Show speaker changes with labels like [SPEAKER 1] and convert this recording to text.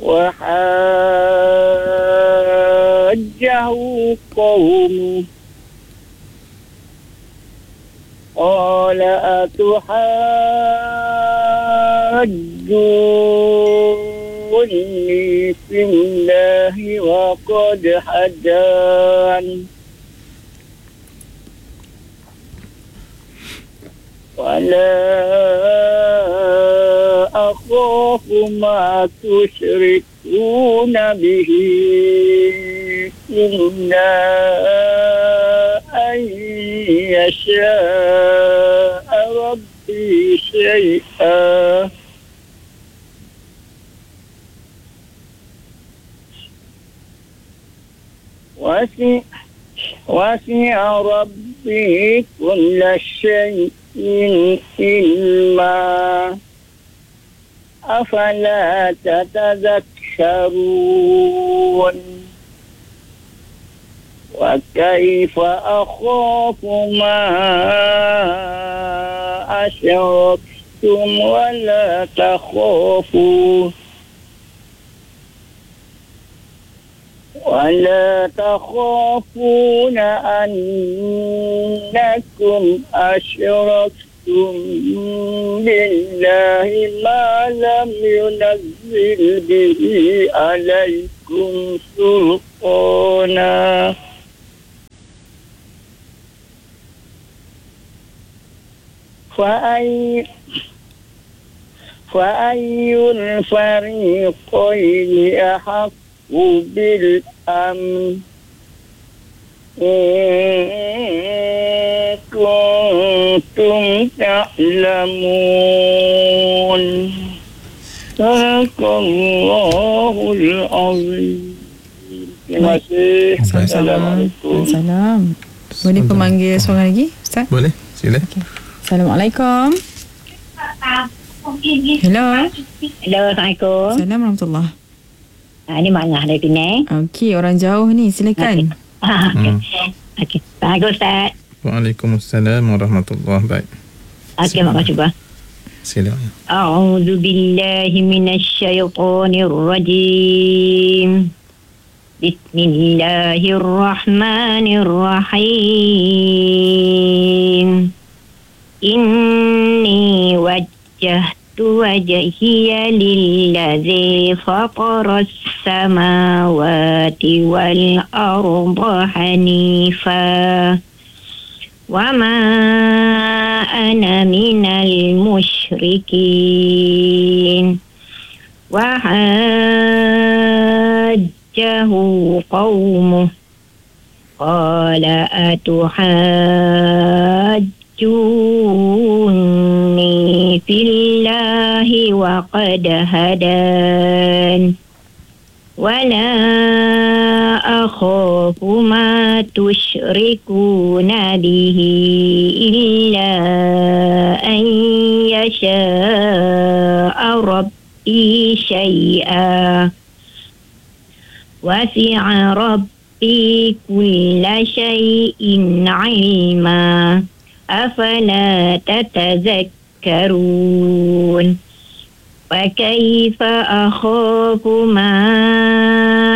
[SPEAKER 1] وحاجه قومه قال أتحاجوني في الله وقد هدان ولا أخاف ما تشركون به إلا أن يشاء ربي شيئا وسع ربي كل شيء علما أفلا تتذكرون وكيف أخاف ما أشركتم ولا تخافون أنكم أشركتم بالله ما لم ينزل به عليكم سلطانا فأي الفريقين أحق بالأمن إن كنتم تعلمون صدق الله العظيم. Terima kasih.
[SPEAKER 2] Assalamualaikum. Salam. Boleh pemanggil seorang lagi, Ustaz?
[SPEAKER 3] Boleh, sila.
[SPEAKER 2] Okay. Assalamualaikum. Hello.
[SPEAKER 4] Hello, Assalamualaikum.
[SPEAKER 2] Assalamualaikum warahmatullahi.
[SPEAKER 4] Ini Mak dari Penang.
[SPEAKER 2] Okey, orang jauh ni, silakan.
[SPEAKER 4] Okey. Bagus, Ustaz.
[SPEAKER 3] Waalaikumsalam warahmatullahi wabarakatuh.
[SPEAKER 4] Okey, Mak cuba.
[SPEAKER 3] Sila.
[SPEAKER 4] A'udzu billahi minasyaitonir rajim. Bismillahirrahmanirrahim. Inni wajjahtu wajhiya lilladzi fataras samawati wal arda hanifa wa ma ana minal musyrikin wa hajjahu qaumuh qala atuhajjuni fillahi wa qad hadan wala akhafu ma tusyrikuna bihi illa an yasha'a rabbi syai'a wasi'a rabbi kulla syai'in 'ilma afala tatazakkarun wa kaifa akhafu ma